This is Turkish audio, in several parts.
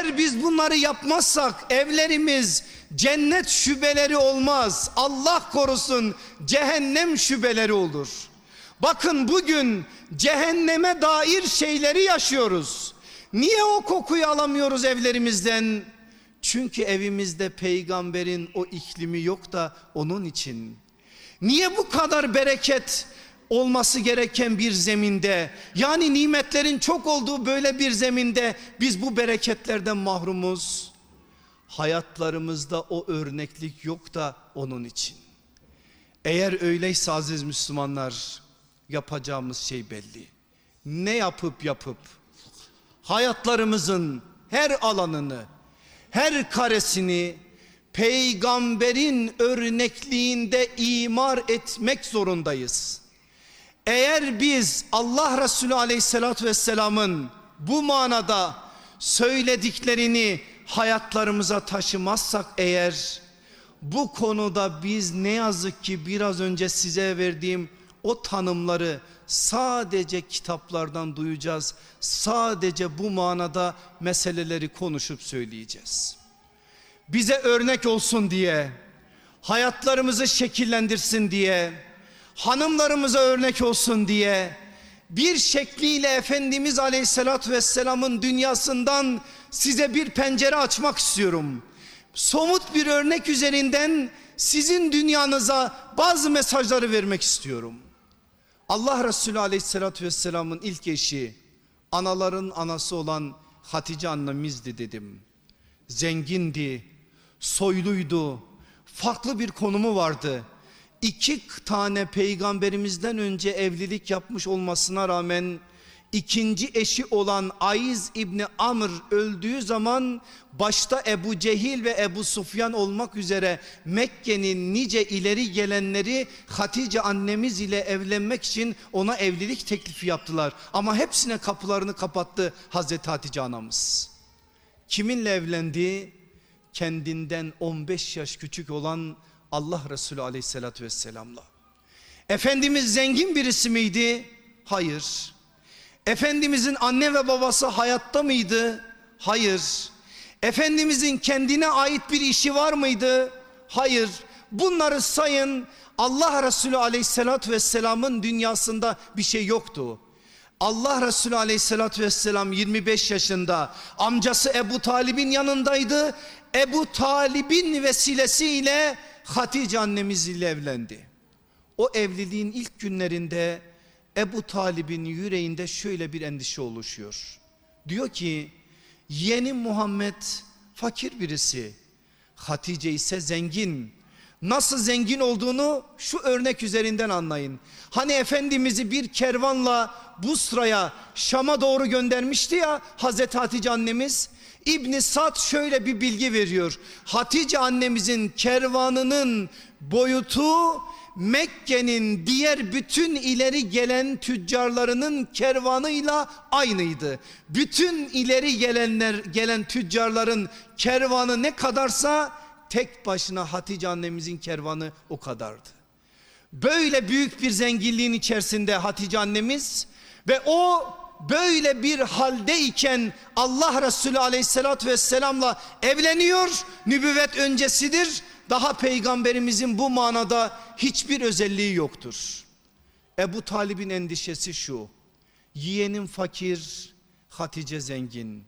Eğer biz bunları yapmazsak evlerimiz cennet şubeleri olmaz. Allah korusun, cehennem şubeleri olur. Bakın bugün cehenneme dair şeyleri yaşıyoruz. Niye o kokuyu alamıyoruz evlerimizden? Çünkü evimizde peygamberin o iklimi yok da onun için. Niye bu kadar bereket olması gereken bir zeminde, yani nimetlerin çok olduğu böyle bir zeminde biz bu bereketlerden mahrumuz? Hayatlarımızda o örneklik yok da onun için. Eğer öyleyse aziz Müslümanlar, yapacağımız şey belli. Ne yapıp hayatlarımızın her alanını, her karesini peygamberin örnekliğinde imar etmek zorundayız. Eğer biz Allah Resulü Aleyhisselatü Vesselam'ın bu manada söylediklerini hayatlarımıza taşımazsak eğer, bu konuda biz ne yazık ki biraz önce size verdiğim o tanımları sadece kitaplardan duyacağız. Sadece bu manada meseleleri konuşup söyleyeceğiz. Bize örnek olsun diye, hayatlarımızı şekillendirsin diye, hanımlarımıza örnek olsun diye bir şekliyle Efendimiz Aleyhisselatü Vesselam'ın dünyasından size bir pencere açmak istiyorum. Somut bir örnek üzerinden sizin dünyanıza bazı mesajları vermek istiyorum. Allah Resulü Aleyhisselatü Vesselam'ın ilk eşi, anaların anası olan Hatice annemizdi dedim. Zengindi, soyluydu, farklı bir konumu vardı. 2 tane peygamberimizden önce evlilik yapmış olmasına rağmen ikinci eşi olan Aiz İbni Amr öldüğü zaman başta Ebu Cehil ve Ebu Sufyan olmak üzere Mekke'nin nice ileri gelenleri Hatice annemiz ile evlenmek için ona evlilik teklifi yaptılar. Ama hepsine kapılarını kapattı Hazreti Hatice anamız. Kiminle evlendi? Kendinden 15 yaş küçük olan Allah Resulü Aleyhisselatü Vesselam'la. Efendimiz zengin birisi miydi? Hayır. Efendimizin anne ve babası hayatta mıydı? Hayır. Efendimizin kendine ait bir işi var mıydı? Hayır. Bunları sayın, Allah Resulü Aleyhisselatü Vesselam'ın dünyasında bir şey yoktu. Allah Resulü Aleyhisselatü Vesselam 25 yaşında amcası Ebu Talib'in yanındaydı. Ebu Talib'in vesilesiyle Hatice annemiz ile evlendi. O evliliğin ilk günlerinde Ebu Talib'in yüreğinde şöyle bir endişe oluşuyor. Diyor ki yeğenim Muhammed fakir birisi, Hatice ise zengin. Nasıl zengin olduğunu şu örnek üzerinden anlayın. Hani Efendimiz'i bir kervanla Busra'ya, Şam'a doğru göndermişti ya Hazreti Hatice annemiz. İbn-i Sad şöyle bir bilgi veriyor. Hatice annemizin kervanının boyutu Mekke'nin diğer bütün ileri gelen tüccarlarının kervanıyla aynıydı. Bütün ileri gelen tüccarların kervanı ne kadarsa tek başına Hatice annemizin kervanı o kadardı. Böyle büyük bir zenginliğin içerisinde Hatice annemiz ve o böyle bir haldeyken Allah Resulü Aleyhisselatü Vesselam'la evleniyor. Nübüvvet öncesidir. Daha peygamberimizin bu manada hiçbir özelliği yoktur. Ebu Talib'in endişesi şu: yeğenim fakir, Hatice zengin.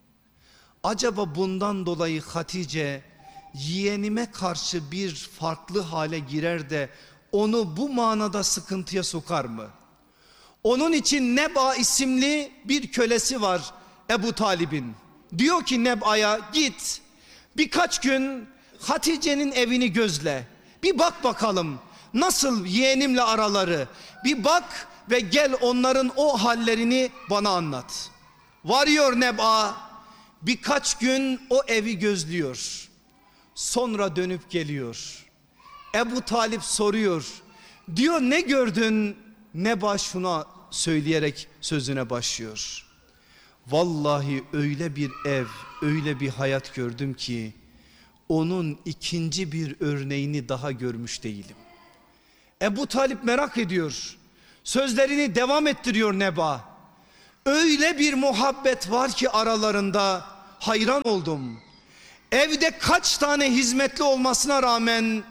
Acaba bundan dolayı Hatice yeğenime karşı bir farklı hale girer de onu bu manada sıkıntıya sokar mı? Onun için Neba isimli bir kölesi var Ebu Talib'in. Diyor ki Neba'ya git birkaç gün Hatice'nin evini gözle. Bir bak bakalım nasıl yeğenimle araları. Bir bak ve gel onların o hallerini bana anlat. Varıyor Neba, birkaç gün o evi gözlüyor. Sonra dönüp geliyor. Ebu Talip soruyor. Diyor ne gördün? Neba şuna söyleyerek sözüne başlıyor. Vallahi öyle bir ev, öyle bir hayat gördüm ki onun ikinci bir örneğini daha görmüş değilim. Ebu Talip merak ediyor. Sözlerini devam ettiriyor Neba. Öyle bir muhabbet var ki aralarında, hayran oldum. Evde kaç tane hizmetli olmasına rağmen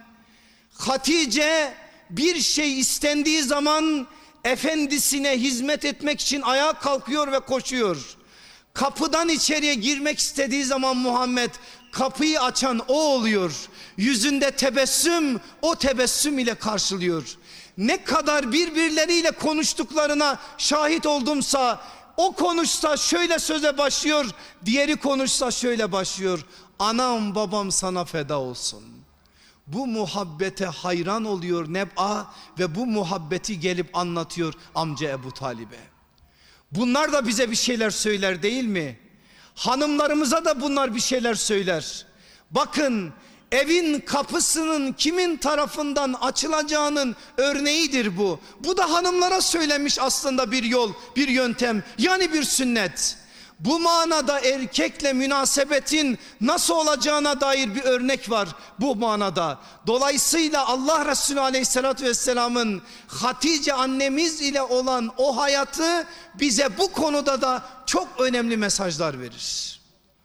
Hatice bir şey istendiği zaman efendisine hizmet etmek için ayağa kalkıyor ve koşuyor. Kapıdan içeriye girmek istediği zaman Muhammed, kapıyı açan o oluyor. Yüzünde tebessüm, o tebessüm ile karşılıyor. Ne kadar birbirleriyle konuştuklarına şahit oldumsa, o konuşsa şöyle söze başlıyor, diğeri konuşsa şöyle başlıyor: anam babam sana feda olsun. Bu muhabbete hayran oluyor Neb'a ve bu muhabbeti gelip anlatıyor amca Ebu Talib'e. Bunlar da bize bir şeyler söyler değil mi? Hanımlarımıza da bunlar bir şeyler söyler. Bakın, evin kapısının kimin tarafından açılacağının örneğidir bu. Bu da hanımlara söylenmiş aslında bir yol, bir yöntem, yani bir sünnet. Bu manada erkekle münasebetin nasıl olacağına dair bir örnek var bu manada. Dolayısıyla Allah Resulü Aleyhisselatü Vesselam'ın Hatice annemiz ile olan o hayatı bize bu konuda da çok önemli mesajlar verir.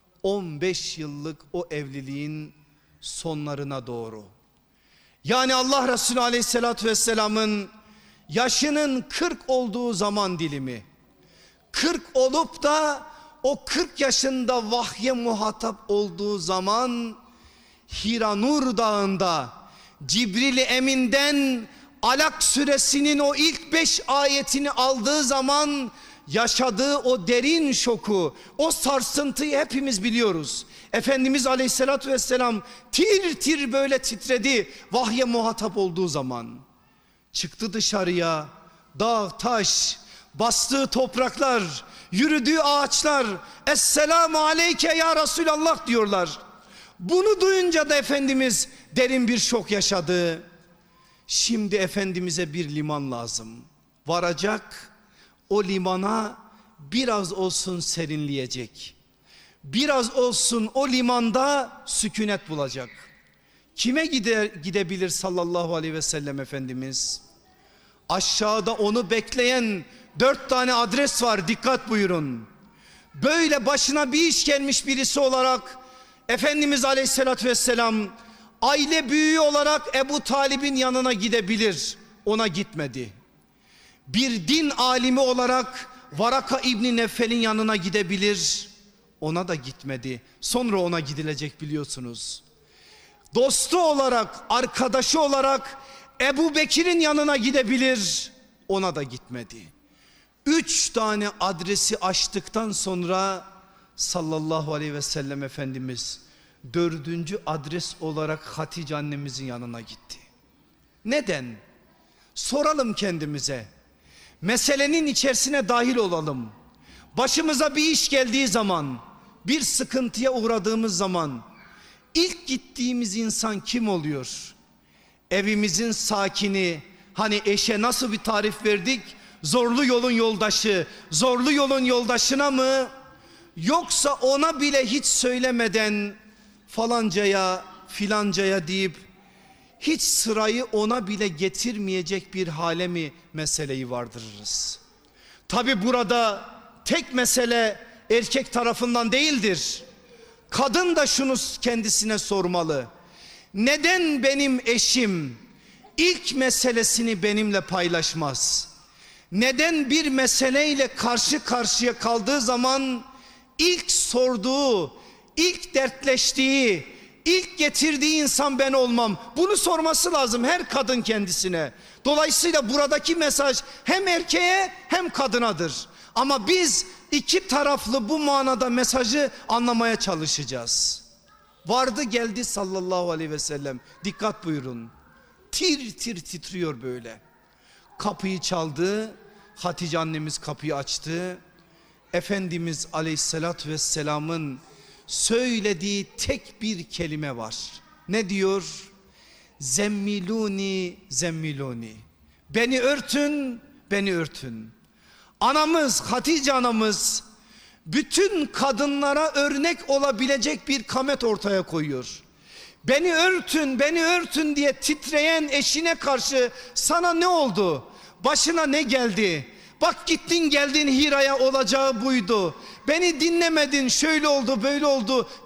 15 yıllık o evliliğin sonlarına doğru, yani Allah Resulü Aleyhisselatü Vesselam'ın yaşının 40 olduğu zaman dilimi, 40 olup da o 40 yaşında vahye muhatap olduğu zaman Hira Nur Dağı'nda Cibril-i Emin'den Alak suresinin o ilk 5 ayetini aldığı zaman yaşadığı o derin şoku, o sarsıntıyı hepimiz biliyoruz. Efendimiz Aleyhisselatü Vesselam tir tir böyle titredi vahye muhatap olduğu zaman. Çıktı dışarıya, dağ taş, bastığı topraklar, yürüdüğü ağaçlar "Esselamu aleyke ya Resulallah" diyorlar. Bunu duyunca da Efendimiz derin bir şok yaşadı. Şimdi Efendimiz'e bir liman lazım. Varacak, o limana biraz olsun serinleyecek. Biraz olsun o limanda sükunet bulacak. Kime gidebilir sallallahu aleyhi ve sellem Efendimiz? Aşağıda onu bekleyen 4 tane adres var, dikkat buyurun. Böyle başına bir iş gelmiş birisi olarak Efendimiz Aleyhisselatü Vesselam aile büyüğü olarak Ebu Talib'in yanına gidebilir, ona gitmedi. Bir din alimi olarak Varaka İbni Neffel'in yanına gidebilir, ona da gitmedi. Sonra ona gidilecek biliyorsunuz. Dostu olarak, arkadaşı olarak Ebu Bekir'in yanına gidebilir, ona da gitmedi. 3 tane adresi açtıktan sonra sallallahu aleyhi ve sellem Efendimiz 4. adres olarak Hatice annemizin yanına gitti. Neden? Soralım kendimize. Meselenin içerisine dahil olalım. Başımıza bir iş geldiği zaman, bir sıkıntıya uğradığımız zaman ilk gittiğimiz insan kim oluyor? Evimizin sakini, hani eşe nasıl bir tarif verdik? Zorlu yolun yoldaşı, zorlu yolun yoldaşına mı? Yoksa ona bile hiç söylemeden falancaya filancaya deyip hiç sırayı ona bile getirmeyecek bir hale mi meseleyi vardırırız? Tabi burada tek mesele erkek tarafından değildir. Kadın da şunu kendisine sormalı: neden benim eşim ilk meselesini benimle paylaşmaz? Neden bir meseleyle karşı karşıya kaldığı zaman ilk sorduğu, ilk dertleştiği, ilk getirdiği insan ben olmam? Bunu sorması lazım her kadın kendisine. Dolayısıyla buradaki mesaj hem erkeğe hem kadınadır. Ama biz iki taraflı bu manada mesajı anlamaya çalışacağız. Vardı geldi sallallahu aleyhi ve sellem. Dikkat buyurun. Tir tir titriyor böyle. Kapıyı çaldı. Hatice annemiz kapıyı açtı. Efendimiz Aleyhisselatü Vesselam'ın söylediği tek bir kelime var. Ne diyor? Zemmiluni, zemmiluni. Beni örtün, beni örtün. Anamız, Hatice anamız bütün kadınlara örnek olabilecek bir kamet ortaya koyuyor. Beni örtün, beni örtün diye titreyen eşine karşı sana ne oldu? Başına ne geldi? Bak gittin geldin Hira'ya, olacağı buydu. Beni dinlemedin, şöyle oldu böyle oldu.